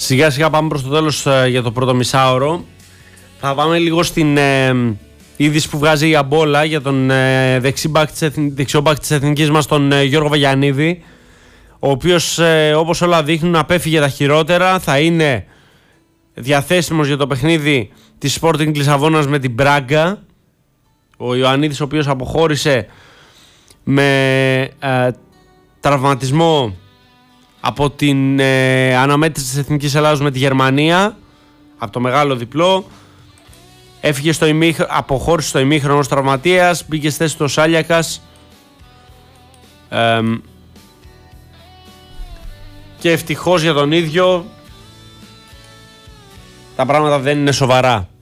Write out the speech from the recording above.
Σιγά σιγά πάμε προς το τέλος για το πρώτο μισάωρο. Θα πάμε λίγο στην είδηση που βγάζει η Αμπόλα για τον δεξιόμπακ της εθνικής μας, τον Γιώργο Βαγιανίδη, ο οποίος όπως όλα δείχνουν απέφυγε τα χειρότερα. Θα είναι διαθέσιμος για το παιχνίδι της Sporting Λισαβόνας με την Μπράγκα. Ο Ιωαννίδης, ο οποίος αποχώρησε με τραυματισμό από την αναμέτρηση της Εθνικής Ελλάδας με τη Γερμανία, από το μεγάλο διπλό. Έφυγε αποχώρησε στο ημίχρονο ως τραυματίας, μπήκε στη θέση του Σάλιακας και ευτυχώς για τον ίδιο τα πράγματα δεν είναι σοβαρά.